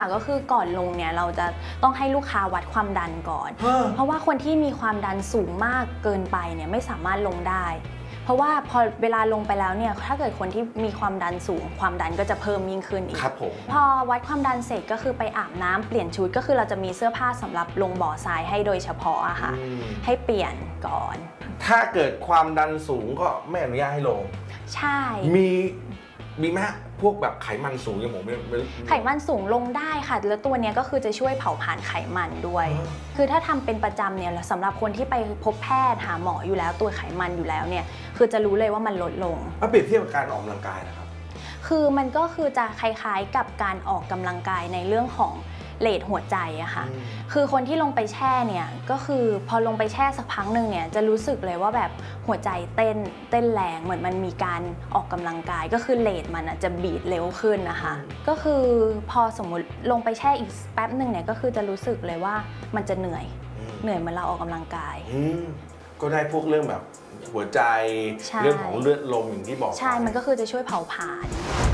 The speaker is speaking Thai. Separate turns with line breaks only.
ก็คือก่อนลงเนี่ยเราจะต้องให้ลูกค้าวัดความดันก่อน เพราะว่าคนที่มีความดันสูงมากเกินไปเนี่ยไม่สามารถลงได้ เพราะว่าพอเวลาลงไปแล้วเนี่ยถ้าเกิดคนที่มีความดันสูงความดันก็จะเพิ่มยิ่งขึ้นอีก
ครับผม
พอวัดความดันเสร็จก็คือไปอาบน้ำเปลี่ยนชุดก็คือเราจะมีเสื้อผ้าสำหรับลงบ่อทรายให้โดยเฉพาะอะค่ะให้เปลี่ยนก่อน
ถ้าเกิดความดันสูงก็ไม่อนุญาตให้ลง
ใช่
มีไหมพวกแบบไขมันสูงอย่างผม
ไขมันสูงลงได้ค่ะแล้วตัวนี้ก็คือจะช่วยเผาผลาญไขมันด้วยคือถ้าทำเป็นประจำเนี่ยสำหรับคนที่ไปพบแพทย์หาหมออยู่แล้วตัวไขมันอยู่แล้วเนี่ยคือจะรู้เลยว่ามันลดลง
เปรียบเทียบกับการออกกำลังกายนะครับ
คือมันก็คือจะคล้ายๆกับการออกกำลังกายในเรื่องของเรทหัวใจอะค่ะคือคนที่ลงไปแช่เนี่ยก็คือพอลงไปแช่สักพักหนึ่งเนี่ยจะรู้สึกเลยว่าแบบหัวใจเต้นแรงเหมือนมันมีการออกกำลังกายก็คือเรทมันจะบีทเร็วขึ้นนะคะก็คือพอสมมุติลงไปแช่อีกแป๊บหนึ่งเนี่ยก็คือจะรู้สึกเลยว่ามันจะเหนื่อยเหมือนเราออกกำลังกาย
ก็ได้พวกเรื่องแบบหัวใจเรื่องของเลือดลมอย่างที่บอก
ใช่มันก็คือจะช่วยเผาผลาญ